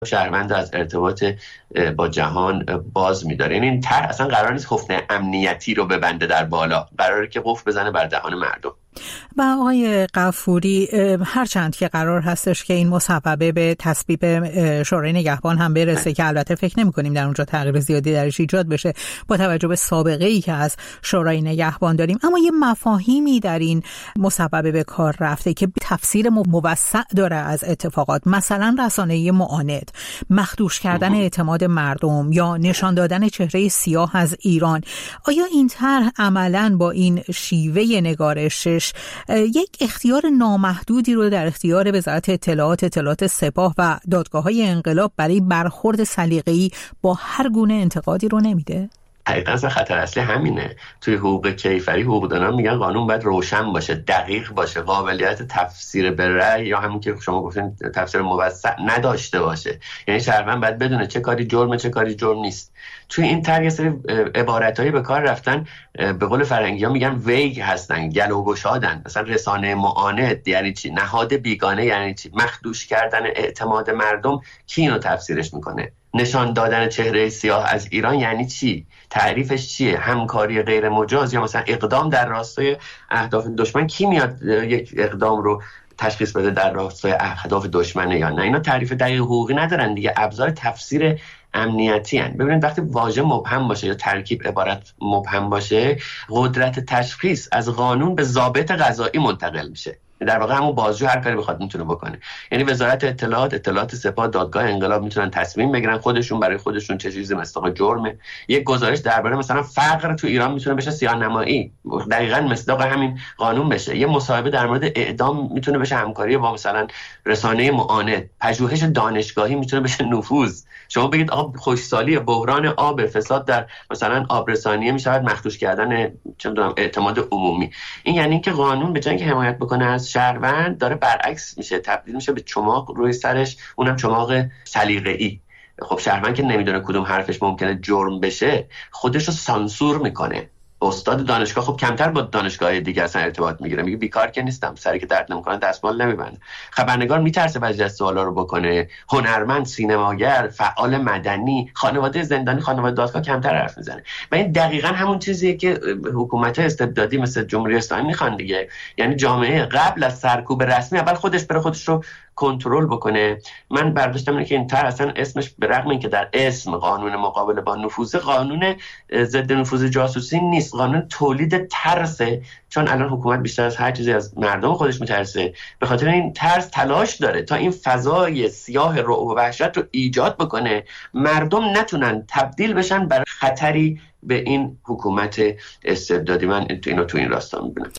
شهروند از ارتباط با جهان باز می‌داره. یعنی این طرح اصلا قرار نیست قفل امنیتی رو ببنده در بالا، قراره که قفل بزنه بر دهان مردم. و آقای غفوری، هرچند که قرار هستش که این مصوبه به تصویب شورای نگهبان هم برسه که البته فکر نمی‌کنیم در اونجا تغییر زیادی درش ایجاد بشه با توجه به سابقه‌ای که از شورای نگهبان داریم، اما یه مفاهیمی در این مصوبه به کار رفته که تفسیر موسع داره از اتفاقات، مثلا رسانه‌ای معاند، مخدوش کردن اعتماد مردم یا نشان دادن چهره سیاه از ایران. آیا این طرح عملاً با این شیوه نگارشش یک اختیار نامحدودی رو در اختیار وزارت اطلاعات سپاه و دادگاه‌های انقلاب برای برخورد سلیقه‌ای با هر گونه انتقادی رو نمیده؟ حقیقتا خطر اصلی همینه. توی حقوق کیفری حقوقدانان میگن قانون باید روشن باشه، دقیق باشه، قابلیت تفسیر به رأی یا همون که شما گفتین تفسیر موسع نداشته باشه. یعنی شهروند باید بدونه چه کاری جرمه چه کاری جرم نیست. توی این طرح یه سری عبارتایی به کار رفتن، به قول فرنگی‌ها میگن ویگ هستن، گلو گشادن. مثلا رسانه معاند یعنی چی؟ نهاد بیگانه یعنی چی؟ مخدوش کردن اعتماد مردم کی اینو تفسیرش میکنه؟ نشان دادن چهره سیاه از ایران یعنی چی؟ تعریفش چیه؟ همکاری غیر مجاز یا مثلا اقدام در راستای اهداف دشمن؟ کی میاد یک اقدام رو تشخیص بده در راستای اهداف دشمنه یا نه؟ اینا تعریف دقیق حقوقی ندارن دیگه، ابزار تفسیر امنیتی هن. ببینید وقتی واژه مبهم باشه یا ترکیب عبارت مبهم باشه، قدرت تشخیص از قانون به ضابط قضایی منتقل میشه. در واقع همون بازجو هر کاری بخواد میتونه بکنه. یعنی وزارت اطلاعات سپاه، دادگاه انقلاب میتونن تصمیم بگیرن خودشون برای خودشون چه چیزی مصداق جرمه. یک گزارش درباره مثلا فقر تو ایران میتونه بشه سیاه‌نمایی، دقیقاً مصداق همین قانون بشه. یه مصاحبه در مورد اعدام میتونه بشه همکاری با مثلا رسانه معاند. پژوهش دانشگاهی میتونه بشه نفوذ. شما بگید آب خشکسالی، بحران آب، فساد در مثلا آبرسانیه میشود مخدوش کردن چه میدونم اعتماد عمومی. این یعنی اینکه قانون به جای اینکه حمایت بکنه از شهروند، داره برعکس میشه، تبدیل میشه به چماق روی سرش، اونم چماق سلیقه‌ای. خب شهروند که نمیدونه کدوم حرفش ممکنه جرم بشه، خودش رو سانسور میکنه. استاد دانشگاه خب کمتر با دانشگاه دیگه اصلا ارتباط میگیره، میگه بیکار که نیستم، سری که درد نمیکنه دستمال نمیبنده. خبرنگار میترسه بعضی از سوالا رو بکنه. هنرمند، سینماگر، فعال مدنی، خانواده زندانی، خانواده دادگاه کمتر حرف میزنه. و این دقیقاً همون چیزیه که حکومت‌های استبدادی مثل جمهوری اسلامی میخوان دیگه. یعنی جامعه قبل از سرکوب رسمی اول خودش بره خودش رو کنترل بکنه. من برداشتم اینه که این طرح اصلا اسمش به رغم اینکه در اسم قانون مقابله با نفوذ، قانون ضد نفوذ جاسوسی نیست، قانون تولید ترسه. چون الان حکومت بیشتر از هر چیزی از مردم خودش میترسه، به خاطر این ترس تلاش داره تا این فضای سیاه رعب و وحشت رو ایجاد بکنه، مردم نتونن تبدیل بشن بر خطری به این حکومت استبدادی. من اینو تو این راستا میبینم.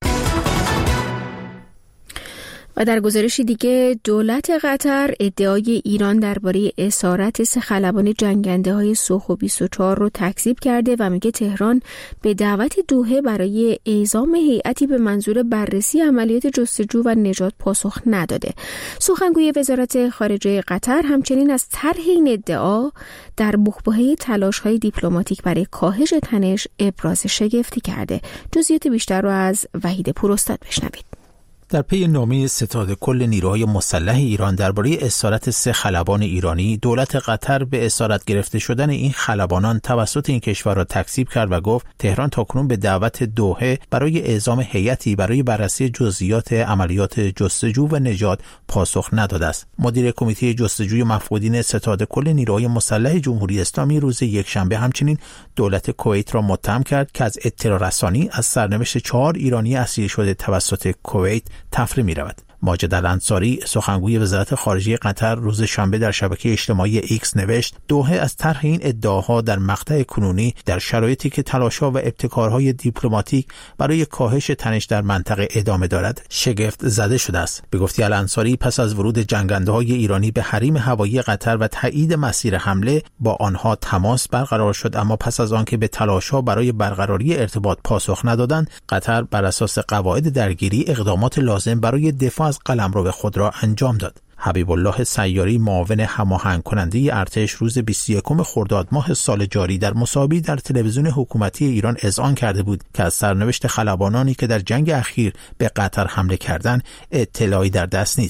و در گزارشی دیگه دولت قطر ادعای ایران درباره اسارت 3 خلبان جنگنده‌های سوخو 24 رو تکذیب کرده و میگه تهران به دعوت دوحه برای اعزام هیئتی به منظور بررسی عملیات جستجو و نجات پاسخ نداده. سخنگوی وزارت خارجه قطر همچنین از طرح این ادعا در بحبوحه تلاش‌های دیپلماتیک برای کاهش تنش ابراز شگفتی کرده. جزئیات بیشتر رو از وحید پوراستاد بشنوید. در پی نامه ستاد کل نیروهای مسلح ایران درباره اسارت 3 خلبان ایرانی، دولت قطر به اسارت گرفته شدن این خلبانان توسط این کشور را تکذیب کرد و گفت تهران تاکنون به دعوت دوحه برای اعزام هیئتی برای بررسی جزئیات عملیات جستجو و نجات پاسخ نداده است. مدیر کمیته جستجوی مفقودین ستاد کل نیروهای مسلح جمهوری اسلامی روز یکشنبه همچنین دولت کویت را متهم کرد که از اطلاع رسانی از سرنوشت 4 ایرانی اسیر شده توسط کویت تفره می رود. ماجد الانصاری سخنگوی وزارت خارجه قطر روز شنبه در شبکه اجتماعی ایکس نوشت دوحه از طرح این ادعاها در مقطع کنونی در شرایطی که تلاش‌ها و ابتکارهای دیپلماتیک برای کاهش تنش در منطقه ادامه دارد شگفت زده شده است. به گفته الانصاری پس از ورود جنگنده‌های ایرانی به حریم هوایی قطر و تایید مسیر حمله با آنها تماس برقرار شد، اما پس از آنکه به تلاش‌ها برای برقراری ارتباط پاسخ ندادند، قطر بر اساس قواعد درگیری اقدامات لازم برای دفاع از قلمرو خود را انجام داد. حبیب الله سیاری معاون هماهنگ کننده ارتش روز 21 خرداد ماه سال جاری در مصاحبه‌ای در تلویزیون حکومتی ایران اذعان کرده بود که از سرنوشت خلبانانی که در جنگ اخیر به قطر حمله کردند اطلاعی در دست نیست.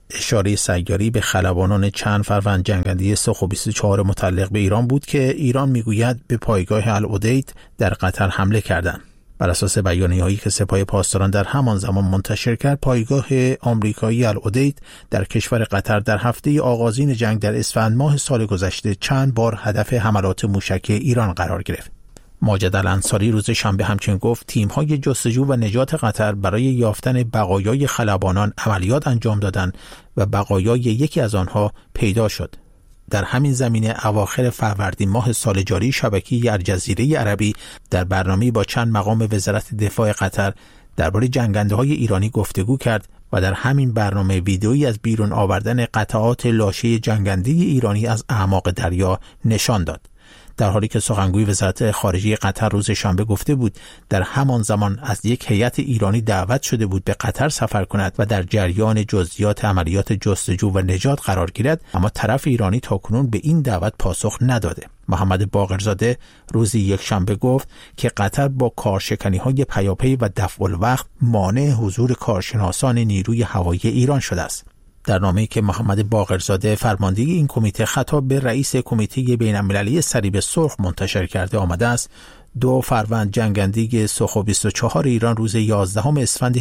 اشاره سیاری به خلبانان چند فروند جنگنده سوخو 24 متعلق به ایران بود که ایران میگوید به پایگاه العدید در قطر حمله کردند. بر اساس بیانیه‌هایی که سپاه پاسداران در همان زمان منتشر کرد، پایگاه آمریکایی العدید در کشور قطر در هفته آغازین جنگ در اسفند ماه سال گذشته چند بار هدف حملات موشکی ایران قرار گرفت. ماجد الانصاری روز شنبه همچنین گفت تیم‌های جستجو و نجات قطر برای یافتن بقایای خلبانان عملیات انجام دادند و بقایای یکی از آنها پیدا شد. در همین زمینه اواخر فروردین ماه سال جاری شبکه الجزیره عربی در برنامه‌ای با چند مقام وزارت دفاع قطر درباره جنگنده‌های ایرانی گفتگو کرد و در همین برنامه ویدئویی از بیرون آوردن قطعات لاشه جنگنده ایرانی از اعماق دریا نشان داد. در حالی که سخنگوی وزارت خارجه قطر روز شنبه گفته بود در همان زمان از یک هیئت ایرانی دعوت شده بود به قطر سفر کند و در جریان جزئیات عملیات جستجو و نجات قرار گیرد، اما طرف ایرانی تاکنون به این دعوت پاسخ نداده. محمد باقرزاده روز یکشنبه گفت که قطر با کارشکنی‌های پیاپی و دفع الوقت مانع حضور کارشناسان نیروی هوایی ایران شده است. در نامه‌ای که محمد باقرزاده فرمانده این کمیته خطاب به رئیس کمیته بین‌المللی صلیب سرخ منتشر کرده آمده است 2 فروند جنگنده سوخو 24 ایران روز 11 اسفند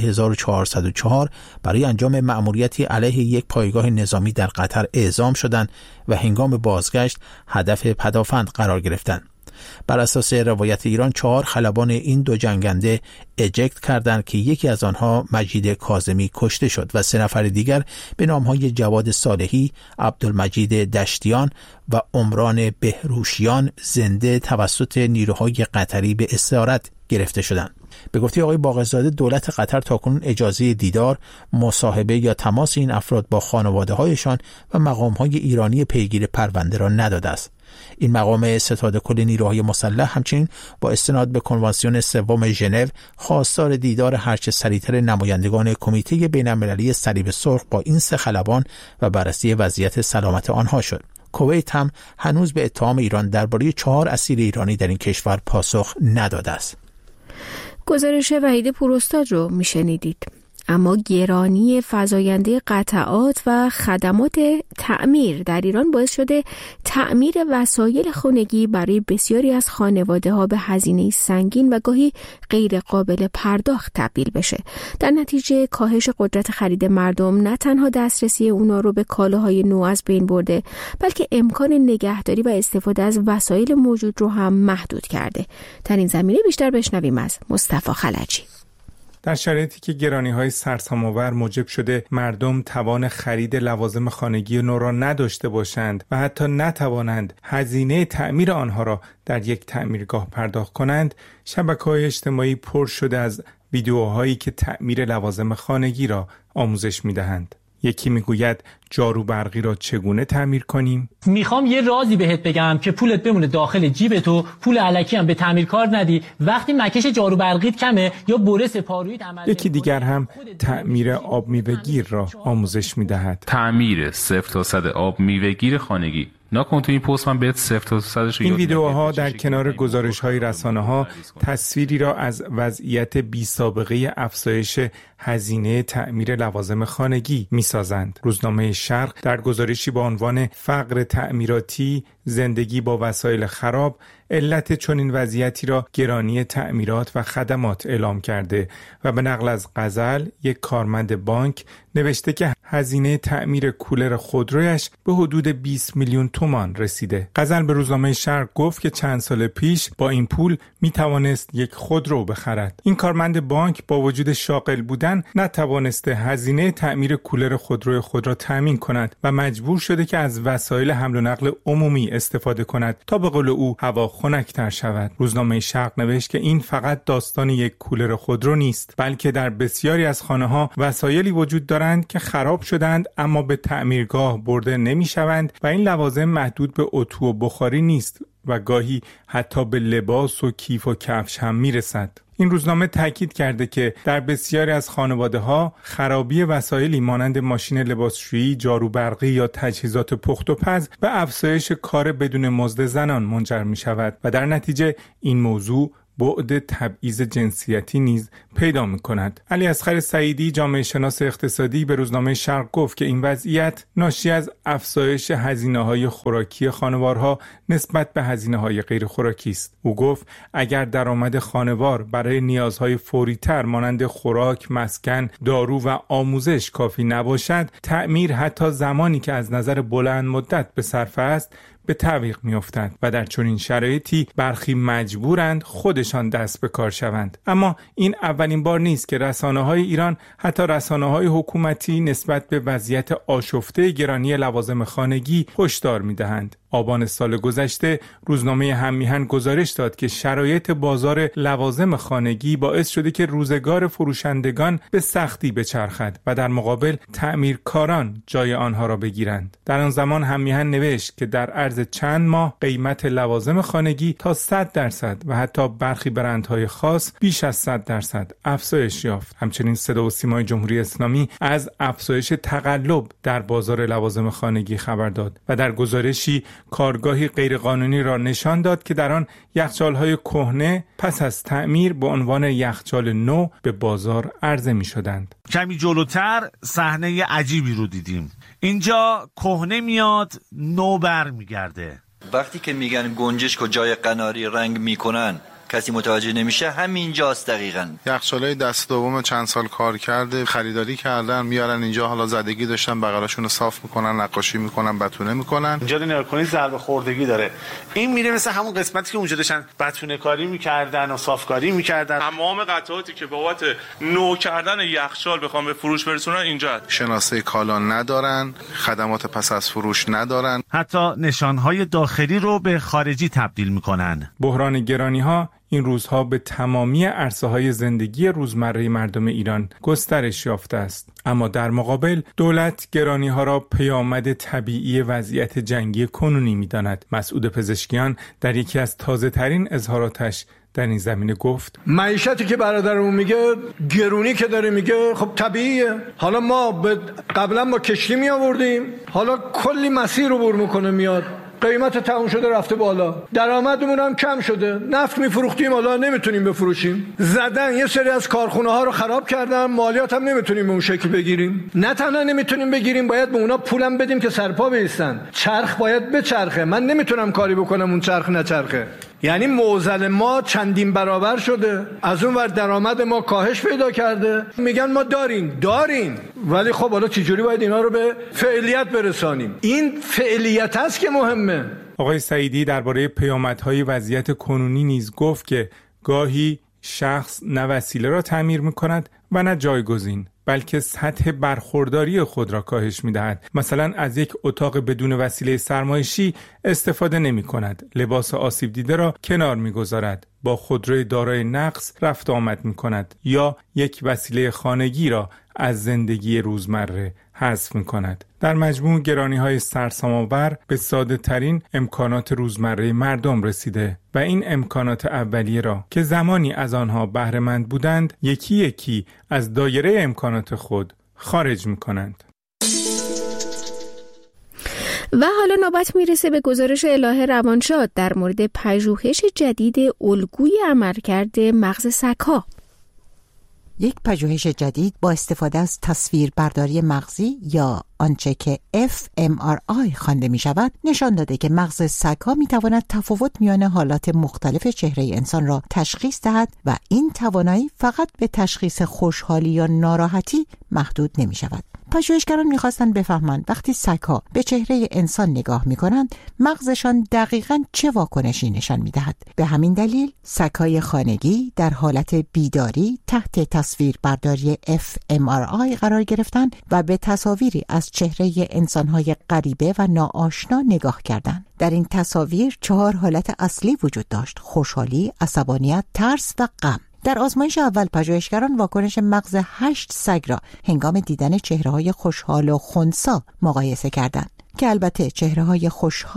1404 برای انجام مأموریتی علیه یک پایگاه نظامی در قطر اعزام شدند و هنگام بازگشت هدف پدافند قرار گرفتند. بر اساس روایت ایران 4 خلبان این 2 جنگنده اجکت کردند که یکی از آنها مجید کاظمی کشته شد و 3 نفر دیگر به نامهای جواد صالحی، عبدالمجید دشتیان و عمران بهروشیان زنده توسط نیروهای قطری به اسارت گرفته شدند. به گفته آقای باقرزاده دولت قطر تاکنون اجازه دیدار، مصاحبه یا تماس این افراد با خانواده‌هایشان و مقام‌های ایرانی پیگیر پرونده را نداده است. این مقام ستاد کل نیروهای مسلح همچنین با استناد به کنوانسیون سوم ژنو خواستار دیدار هرچه سریعتر نمایندگان کمیته بین‌المللی صلیب سرخ با این 3 خلبان و بررسی وضعیت سلامت آنها شد. کویت هم هنوز به اتهام ایران درباره 4 اسیر ایرانی در این کشور پاسخ نداده است. گزارش وحید پوراستاد رو میشنیدید. اما گرانی فزاینده قطعات و خدمات تعمیر در ایران باعث شده تعمیر وسایل خانگی برای بسیاری از خانواده‌ها به هزینه سنگین و گاهی غیر قابل پرداخت تبدیل بشه. در نتیجه کاهش قدرت خرید مردم نه تنها دسترسی اونا رو به کالاهای نو از بین برده، بلکه امکان نگهداری و استفاده از وسایل موجود رو هم محدود کرده. در این زمینه بیشتر بشنویم از مصطفی خلجی. در شرایطی که گرانی‌های سرسام‌آور موجب شده مردم توان خرید لوازم خانگی نو را نداشته باشند و حتی نتوانند هزینه تعمیر آنها را در یک تعمیرگاه پرداخت کنند، شبکه‌های اجتماعی پر شده از ویدیوهایی که تعمیر لوازم خانگی را آموزش می‌دهند. یکی میگوید جارو برقی را چگونه تعمیر کنیم؟ میخوام یه رازی بهت بگم که پولت بمونه داخل جیبت و پول الکی هم به تعمیرکار ندی. وقتی مکش جارو برقیت کمه یا بره سپارویت عمل. یکی دیگر هم تعمیر آب میوه‌گیر را آموزش میدهد. تعمیر 0 تا 100 آب میوه‌گیر خانگی. نکن تو این پست من بهت 0 تا 100 این ویدیوها در کنار گزارش‌های رسانه‌ها تصویری را از وضعیت بی‌سابقه افزایش هزینه تعمیر لوازم خانگی می‌سازند. روزنامه شرق در گزارشی با عنوان فقر تعمیراتی، زندگی با وسایل خراب، علت چنین وضعیتی را گرانی تعمیرات و خدمات اعلام کرده و به نقل از غزل، یک کارمند بانک، نوشته که هزینه تعمیر کولر خودرویش به حدود 20 میلیون تومان رسیده. غزل به روزنامه شرق گفت که چند سال پیش با این پول می توانست یک خودرو بخرد. این کارمند بانک با وجود شاغل بودن نتوانسته هزینه تعمیر کولر خودروی خود را تامین کند و مجبور شده که از وسایل حمل و نقل عمومی استفاده کند تا به قول او هوا خنک‌تر شود. روزنامه شرق نوشت که این فقط داستان یک کولر خودرو نیست، بلکه در بسیاری از خانه‌ها وسایلی وجود دارند که خراب شدند اما به تعمیرگاه برده نمی‌شوند و این لوازم محدود به اتو و بخاری نیست و گاهی حتی به لباس و کیف و کفش هم میرسد. این روزنامه تاکید کرده که در بسیاری از خانواده‌ها خرابی وسایلی مانند ماشین لباسشویی، جارو برقی یا تجهیزات پخت و پز به افزایش کار بدون مزد زنان منجر می شود و در نتیجه این موضوع بعد تبعیض جنسیتی نیز پیدا می‌کند. علی اصغر سعیدی جامعه شناس اقتصادی به روزنامه شرق گفت که این وضعیت ناشی از افزایش هزینه‌های خوراکی خانوارها نسبت به هزینه‌های غیر خوراکی است. او گفت اگر درآمد خانوار برای نیازهای فوری‌تر مانند خوراک، مسکن، دارو و آموزش کافی نباشد، تعمیر حتی زمانی که از نظر بلند مدت به صرفه است به تعویق می‌افتد و در چنین شرایطی برخی مجبورند خودشان دست به کار شوند. اما این اولین بار نیست که رسانه‌های ایران، حتی رسانه‌های حکومتی، نسبت به وضعیت آشفته گرانی لوازم خانگی هشدار می‌دهند. آبان سال گذشته روزنامه هم‌میهن گزارش داد که شرایط بازار لوازم خانگی باعث شده که روزگار فروشندگان به سختی بچرخد و در مقابل تعمیرکاران جای آنها را بگیرند. در آن زمان هم‌میهن نوشت که در عرض چند ماه قیمت لوازم خانگی تا 100% و حتی برخی برندهای خاص بیش از 100% افزایش یافت. همچنین صدا و سیمای جمهوری اسلامی از افزایش تقلب در بازار لوازم خانگی خبر داد و در گزارشی کارگاهی غیرقانونی را نشان داد که در آن یخچال‌های کهنه پس از تعمیر به عنوان یخچال نو به بازار عرضه می‌شدند. کمی جلوتر صحنه عجیبی رو دیدیم. اینجا کهنه میاد، نو برمیگرده. وقتی که میگن گنجشک و جای قناری رنگ میکنن کسی متوجه نمیشه، همینجاست دقیقاً. یخچالای دست دوم چند سال کار کرده، خریداری کردن، میارن اینجا، حالا زدگی داشتن، بغلاشون رو صاف میکنن، نقاشی میکنن، بتونه میکنن. اینجا رو نگاه کنید ضربه خوردگی داره. این میره مثل همون قسمتی که اونجا داشتن بتونه کاری میکردن و صافکاری میکردن. تمام قطعاتی که بابت نو کردن یخچال بخوام به فروش برسونن اینجا. شناسه کالا ندارن، خدمات پس از فروش ندارن. حتی نشانهای داخلی رو به خارجی تبدیل میکنن. بحران گرانی‌ها این روزها به تمامی عرصه‌های زندگی روزمره مردم ایران گسترش یافته است. اما در مقابل دولت گرانی‌ها را پیامد طبیعی وضعیت جنگی کنونی می‌داند. مسعود پزشکیان در یکی از تازه‌ترین اظهاراتش در این زمینه گفت معیشتی که برادرمون میگه، گرونی که داره میگه، خب طبیعیه. حالا ما قبلا با کشتی می آوردیم، حالا کلی مسیر رو بر میکنه میاد، قیمت تموم شده رفته بالا، درآمدمون هم کم شده، نفت میفروختیم حالا نمیتونیم بفروشیم، زدن یه سری از کارخونه ها رو خراب کردن، مالیات هم نمیتونیم به اون شکل بگیریم. نه تنها نمیتونیم بگیریم، باید به اونا پولم بدیم که سرپا بایستن. چرخ باید بچرخه، من نمیتونم کاری بکنم اون چرخ نچرخه. یعنی معضل ما چندین برابر شده، از اون ور درآمد ما کاهش پیدا کرده. میگن ما داریم، ولی خب حالا چجوری باید اینا رو به فعالیت برسانیم؟ این فعالیت است که مهمه. آقای سعیدی درباره پیامدهای وضعیت کنونی نیز گفت که گاهی شخص نه وسیله را تعمیر می‌کند و نه جایگزین، بلکه سطح برخورداری خود را کاهش می‌دهد. مثلا از یک اتاق بدون وسیله سرمایشی استفاده نمی‌کند، لباس آسیب دیده را کنار می‌گذارد، با خودروی دارای نقص رفت آمد می‌کند یا یک وسیله خانگی را از زندگی روزمره حذف می‌کند. در مجموع گرانی‌های سرسام‌آور به ساده‌ترین امکانات روزمره مردم رسیده و این امکانات اولیه را که زمانی از آنها بهره‌مند بودند یکی یکی از دایره امکانات خود خارج می‌کنند. و حالا نوبت میرسه به گزارش الهه روانشاد در مورد پژوهش جدید الگوی عملکرد مغز سگ‌ها. یک پژوهش جدید با استفاده از تصویربرداری مغزی یا آنچه که fMRI خوانده می شود نشان داده که مغز سگ‌ها می تواند تفاوت میان حالات مختلف چهره انسان را تشخیص دهد و این توانایی فقط به تشخیص خوشحالی یا ناراحتی محدود نمی شود. پژوهشگران می‌خواستند بفهمند وقتی سگ‌ها به چهره انسان نگاه می‌کنند مغزشان دقیقاً چه واکنشی نشان می‌دهد. به همین دلیل سگ‌های خانگی در حالت بیداری تحت تصویربرداری fMRI قرار گرفتند و به تصاویری از چهره انسان‌های غریبه و ناآشنا نگاه کردند. در این تصاویر 4 حالت اصلی وجود داشت: خوشحالی، عصبانیت، ترس و غم. در آزمایش اول پژوهشگران واکنش مغز 8 سگ را هنگام دیدن چهره‌های خوشحال و خنثی مقایسه کردند که البته چهره‌های خوشحال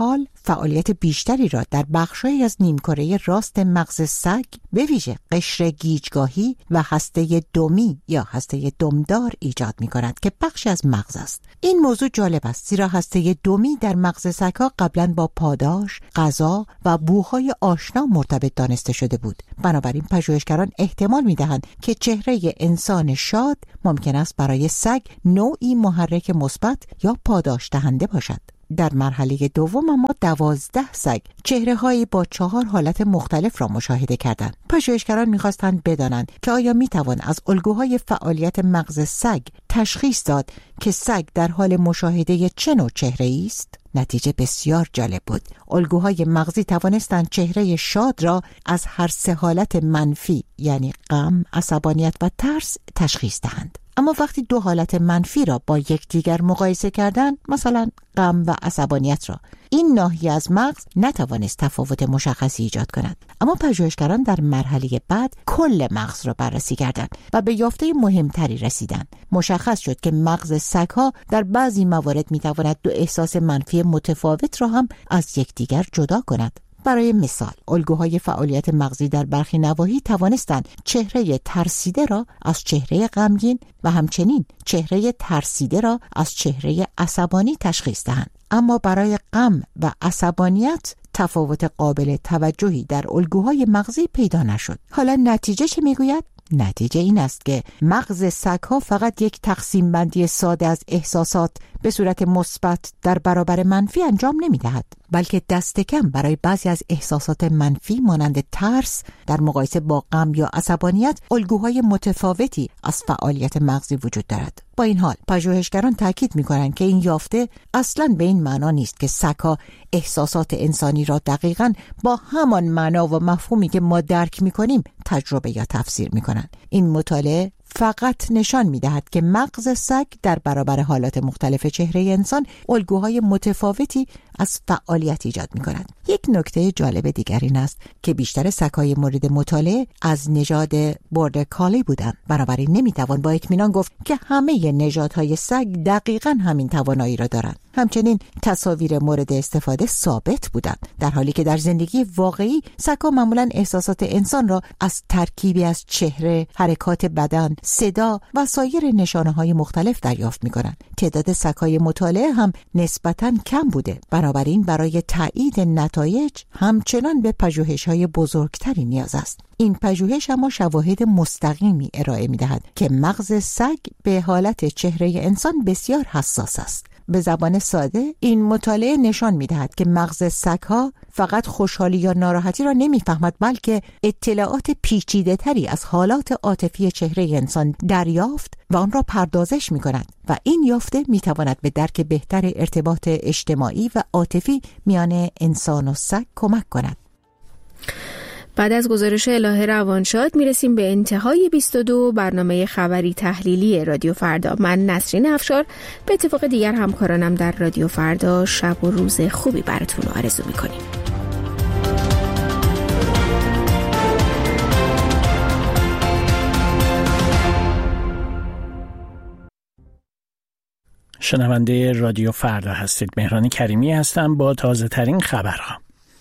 فعالیت بیشتری را در بخش‌هایی از نیمکره راست مغز سگ به ویژه قشر گیجگاهی و هسته دمی یا هسته دمدار ایجاد می‌کند که بخشی از مغز است. این موضوع جالب است زیرا هسته دمی در مغز سگ‌ها قبلاً با پاداش، غذا و بوهای آشنا مرتبط دانسته شده بود. بنابراین پژوهشگران احتمال می‌دهند که چهره انسان شاد ممکن است برای سگ نوعی محرک مثبت یا پاداش دهنده باشد. در مرحله دوم اما 12 سگ چهره‌هایی با 4 حالت مختلف را مشاهده کردند. پژوهشگران می‌خواستند بدانند که آیا می‌توان از الگوهای فعالیت مغز سگ تشخیص داد که سگ در حال مشاهده چه نوع چهره‌ای است؟ نتیجه بسیار جالب بود. الگوهای مغزی توانستند چهره شاد را از هر 3 حالت منفی یعنی غم، عصبانیت و ترس تشخیص دهند. اما وقتی 2 حالت منفی را با یکدیگر مقایسه کردند، مثلا غم و عصبانیت را، این ناحیه از مغز نتوانست تفاوت مشخصی ایجاد کند. اما پژوهشگران در مرحله بعد کل مغز را بررسی کردند و به یافته مهمتری رسیدند. مشخص شد که مغز سگ‌ها در بعضی موارد می‌تواند 2 احساس منفی متفاوت را هم از یکدیگر جدا کند. برای مثال، الگوهای فعالیت مغزی در برخی نواحی توانستند چهره ترسیده را از چهره غمگین و همچنین چهره ترسیده را از چهره عصبانی تشخیص دهند. اما برای غم و عصبانیت تفاوت قابل توجهی در الگوهای مغزی پیدا نشد. حالا نتیجه چه میگوید؟ نتیجه این است که مغز سگ‌ها فقط یک تقسیم بندی ساده از احساسات به صورت مثبت در برابر منفی انجام نمی‌دهد، بلکه دست کم برای بعضی از احساسات منفی مانند ترس در مقایسه با غم یا عصبانیت الگوهای متفاوتی از فعالیت مغزی وجود دارد. با این حال پژوهشگران تاکید می‌کنند که این یافته اصلاً به این معنا نیست که سگ‌ها احساسات انسانی را دقیقاً با همان معنا و مفهومی که ما درک می‌کنیم تجربه یا تفسیر می‌کنند. این مطالعه فقط نشان می‌دهد که مغز سگ در برابر حالات مختلف چهره انسان الگوهای متفاوتی از فعالیت ایجاد می‌کند. یک نکته جالب دیگر این است که بیشتر سگ‌های مورد مطالعه از نژاد بوردر کالی بودند. بنابراین نمی‌توان با اطمینان گفت که همه نژادهای سگ دقیقاً همین توانایی را دارند. همچنین تصاویر مورد استفاده ثابت بودند، در حالی که در زندگی واقعی سگ‌ها معمولاً احساسات انسان را از ترکیبی از چهره، حرکات بدن، صدا و سایر نشانه‌های مختلف دریافت می‌کنند. تعداد سگ‌های مطالعه هم نسبتاً کم بوده. بنابراین برای تایید نتایج همچنان به پژوهش‌های بزرگتری نیاز است. این پژوهش اما شواهد مستقیمی ارائه می‌دهد که مغز سگ به حالت چهره انسان بسیار حساس است. به زبان ساده این مطالعه نشان می‌دهد که مغز سگ‌ها فقط خوشحالی یا ناراحتی را نمی‌فهمد، بلکه اطلاعات پیچیده‌تری از حالات عاطفی چهره انسان دریافت و آن را پردازش می‌کند و این یافته می‌تواند به درک بهتر ارتباط اجتماعی و عاطفی میان انسان و سگ کمک کند. بعد از گزارش الهه روانشاد میرسیم به انتهای 22 برنامه خبری تحلیلی رادیو فردا. من نسرین افشار به اتفاق دیگر همکارانم در رادیو فردا شب و روز خوبی براتون آرزو میکنیم. شنونده رادیو فردا هستید. مهران کریمی هستم با تازه ترین خبرها.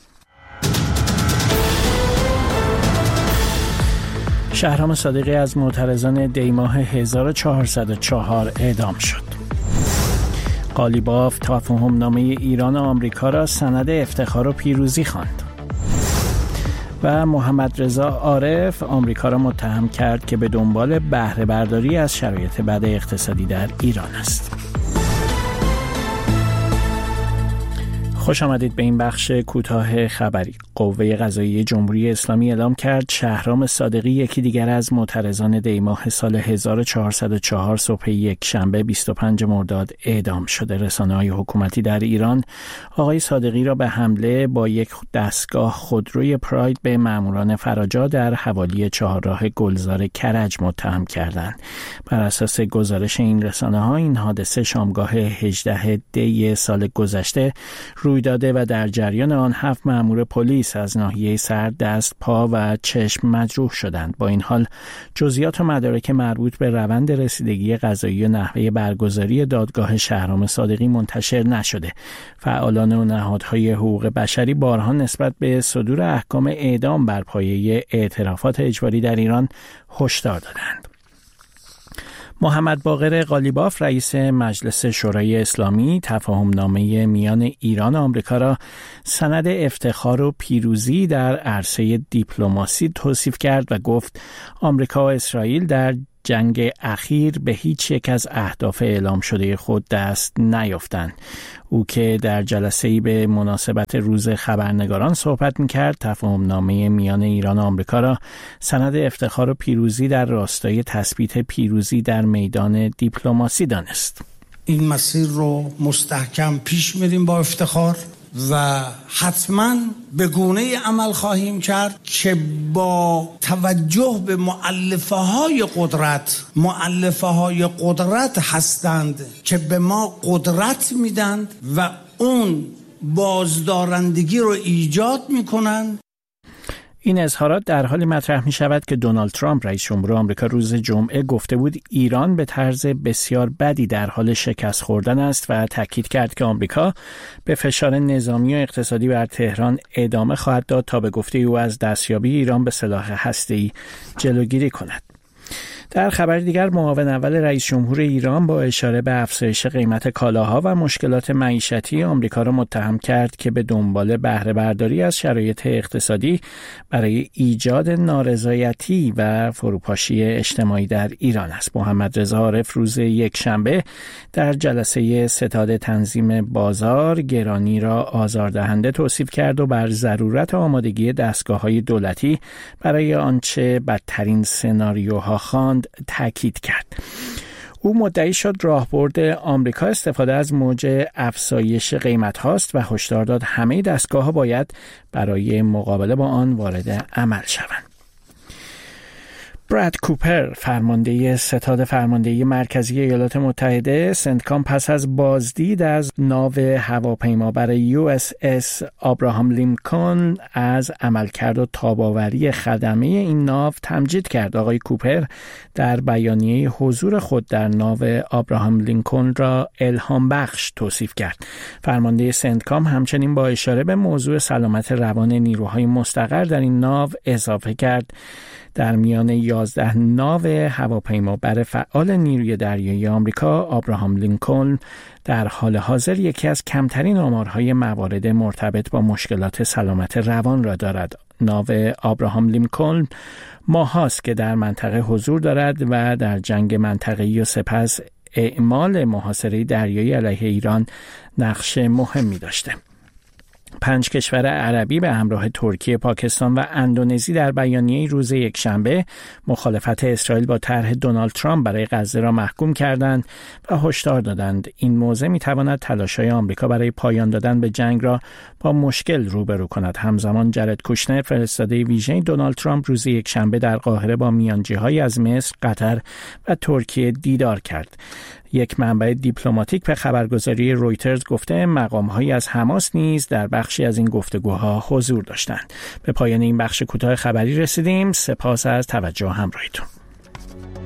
شهرام صادقی از معترضان دیماه 1404 اعدام شد. قالیباف تفاهم‌نامه ایران و آمریکا را سند افتخار و پیروزی خواند. و محمد رضا عارف آمریکا را متهم کرد که به دنبال بهره برداری از شرایط بد اقتصادی در ایران است. خوش آمدید به این بخش کوتاه خبری. قوه قضاییه جمهوری اسلامی اعلام کرد شهرام صادقی یکی دیگر از معترضان دیماه سال 1404 صبح یک شنبه 25 مرداد اعدام شده. رسانه‌های حکومتی در ایران آقای صادقی را به حمله با یک دستگاه خودروی پراید به ماموران فراجا در حوالی چهارراه گلزار کرج متهم کردند. بر اساس گزارش این رسانه‌ها این حادثه شامگاه 18 دی سال گذشته روی داده و در جریان آن 7 مأمور پلیس رئیس از ناحیه سر، دست، پا و چشم مجروح شدند. با این حال جزئیات و مدارک مربوط به روند رسیدگی قضایی و نحوه برگزاری دادگاه شهرام صادقی منتشر نشده. فعالان و نهادهای حقوق بشری بارها نسبت به صدور احکام اعدام بر پایه اعترافات اجباری در ایران هشدار دادند. محمد باقر قالیباف رئیس مجلس شورای اسلامی تفاهمنامه میان ایران و آمریکا را سند افتخار و پیروزی در عرصه دیپلماسی توصیف کرد و گفت آمریکا و اسرائیل در جنگ اخیر به هیچ یک از اهداف اعلام شده خود دست نیافتند. او که در جلسه‌ای به مناسبت روز خبرنگاران صحبت می‌کرد، تفاهمنامه میان ایران و آمریکا را سند افتخار و پیروزی در راستای تثبیت پیروزی در میدان دیپلماسی دانست. این مسیر رو مستحکم پیش میریم با افتخار و حتما به گونه‌ای عمل خواهیم کرد که با توجه به مؤلفه های قدرت هستند که به ما قدرت میدند و اون بازدارندگی رو ایجاد میکنند. این اظهارات در حالی مطرح می شود که دونالد ترامپ رئیس جمهور آمریکا روز جمعه گفته بود ایران به طرز بسیار بدی در حال شکست خوردن است و تاکید کرد که آمریکا به فشار نظامی و اقتصادی بر تهران ادامه خواهد داد تا به گفته او از دستیابی ایران به سلاح هسته‌ای جلوگیری کند. در خبر دیگر، معاون اول رئیس جمهور ایران با اشاره به افزایش قیمت کالاها و مشکلات معیشتی آمریکا را متهم کرد که به دنبال بهره برداری از شرایط اقتصادی برای ایجاد نارضایتی و فروپاشی اجتماعی در ایران است. محمد رضا عارف روز یکشنبه در جلسه ستاد تنظیم بازار گرانی را آزاردهنده توصیف کرد و بر ضرورت آمادگی دستگاه‌های دولتی برای آنچه بدترین سناریوها خواند تاکید کرد. او مدعی شد راهبرد آمریکا استفاده از موج افزایش قیمت هاست و هشدار داد همه دستگاه‌ها باید برای مقابله با آن وارد عمل شوند. براد کوپر، فرمانده ستاد فرماندهی مرکزی ایالات متحده سنتکام، پس از بازدید از ناو هواپیما برای USS آبراهام لینکلن از عملکرد و تاب‌آوری خدمه این ناو تمجید کرد. آقای کوپر در بیانیه حضور خود در ناو آبراهام لینکلن را الهام بخش توصیف کرد. فرمانده سنتکام همچنین با اشاره به موضوع سلامت روان نیروهای مستقر در این ناو اضافه کرد در میان 11 ناو هواپیمابر فعال نیروی دریایی آمریکا، آبراهام لینکلن در حال حاضر یکی از کمترین آمارهای موارد مرتبط با مشکلات سلامت روان را دارد. ناو آبراهام لینکلن ماهاست که در منطقه حضور دارد و در جنگ منطقه‌ای و سپس اعمال محاصره دریایی علیه ایران نقش مهمی داشته. 5 کشور عربی به همراه ترکیه، پاکستان و اندونزی در بیانیه روز یکشنبه مخالفت اسرائیل با طرح دونالد ترامپ برای غزه را محکوم کردند و هشدار دادند این موضع می‌تواند تلاش‌های آمریکا برای پایان دادن به جنگ را با مشکل روبرو کند. همزمان جارد کوشنر، فرستاده ویژه دونالد ترامپ، روز یکشنبه در قاهره با میانجی‌های از مصر، قطر و ترکیه دیدار کرد. یک منبع دیپلماتیک به خبرگزاری رویترز گفته مقام‌هایی از حماس نیز در بخشی از این گفتگوها حضور داشتند. به پایان این بخش کوتاه خبری رسیدیم. سپاس از توجه همراهیتون.